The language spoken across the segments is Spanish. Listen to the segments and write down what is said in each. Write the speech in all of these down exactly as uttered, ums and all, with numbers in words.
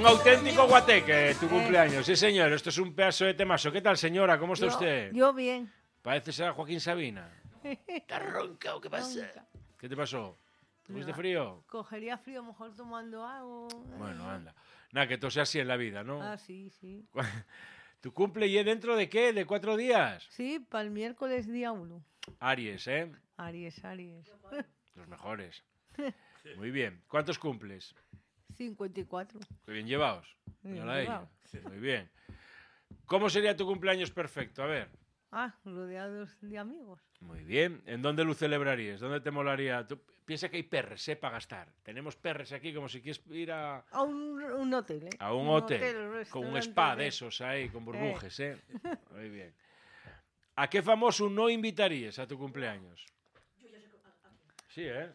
Un auténtico guateque, tu cumpleaños. Sí, señor, esto es un pedazo de temazo. ¿Qué tal, señora? ¿Cómo está yo, usted? Yo bien. Parece ser a Joaquín Sabina. ¿Está ronca o qué pasa? Ronca. ¿Qué te pasó? ¿Tuviste No, frío? Cogería frío mejor tomando algo. Bueno, anda. Nada, que todo sea así en la vida, ¿no? Ah, sí, sí. ¿Tu cumple y dentro de qué? ¿De cuatro días? Sí, para el miércoles día uno. Aries, ¿eh? Aries, Aries. Los mejores. Muy bien. ¿Cuántos cumples? cincuenta y cuatro. Qué bien llevados. Bien Mírala a ella. llevado. Muy bien. ¿Cómo sería tu cumpleaños perfecto? A ver. Ah, rodeados de amigos. Muy bien. ¿En dónde lo celebrarías? ¿Dónde te molaría? Tú piensa que hay perres, ¿eh? Para gastar. Tenemos perres aquí como si quieres ir a... A un, un hotel, ¿eh? A un, hotel, con un restaurante spa de de- esos ahí, con burbujes, ¿eh? Muy bien. ¿A qué famoso no invitarías a tu cumpleaños? Sí, ¿eh?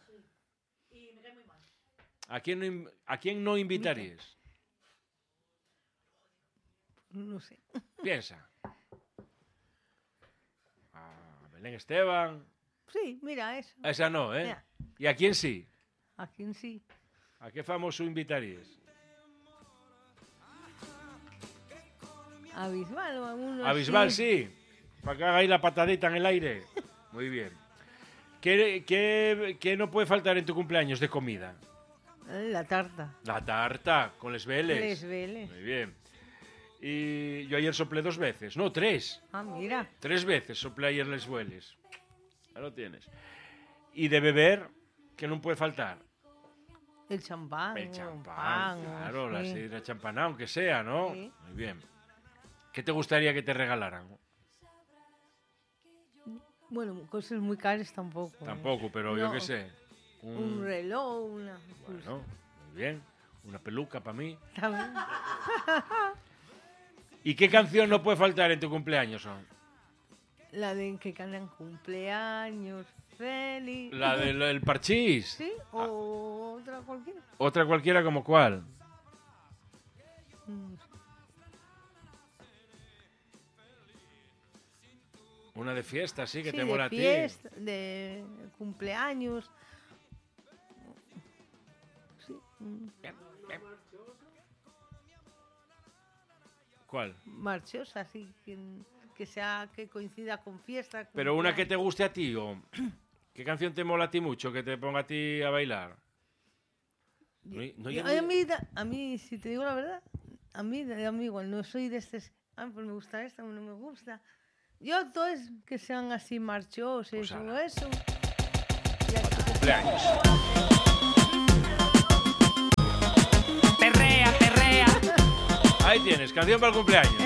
¿A quién no, in- ¿a quién no invitarías? No sé. Piensa. A Belén Esteban. Sí, mira eso. A esa no, ¿eh? Mira. ¿Y a quién sí? ¿A quién sí? ¿A qué famoso invitarías? A Bisbal o a uno A así. Bisbal, sí. Para que haga ahí la patadita en el aire. Muy bien. ¿Qué, qué, qué no puede faltar en tu cumpleaños de comida? Eh, La tarta. La tarta, con les veles. Les veles. Muy bien. Y yo ayer soplé dos veces. No, tres. Ah, mira. Tres veces soplé ayer les veles. Ya lo tienes. Y de beber, ¿qué no puede faltar? El champán. El o champán, pan, o claro, la sí. sidra champaná, aunque sea, ¿no? Sí. Muy bien. ¿Qué te gustaría que te regalaran? Bueno, cosas muy caras tampoco. ¿eh? Tampoco, pero yo No, qué sé. Un reloj, una... Bueno, muy bien. Una peluca para mí. También. ¿Y qué canción no puede faltar en tu cumpleaños? Son? La de que cantan cumpleaños feliz. La del el parchís. ¿Sí? O otra cualquiera. Otra cualquiera como cuál. Mm, Una de fiesta, sí, que sí, te mola de a ti. fiesta, de cumpleaños. Sí. mm, ¿Cuál? Marchosa, sí. Que, que sea, que coincida con fiesta. Pero una que cumpleaños. te guste a ti, o ¿qué canción te mola a ti mucho, que te ponga a ti a bailar? No hay- no hay Yo- ninguna- a, mí, da- a mí, si te digo la verdad, a mí, de- a mí igual, no soy de este... Ah, pues me gusta esta, no me gusta. Yo, todo es que sean así marchosos Pues o ala. eso. Ya está. Cumpleaños. Perrea, perrea. Ahí tienes, canción para el cumpleaños.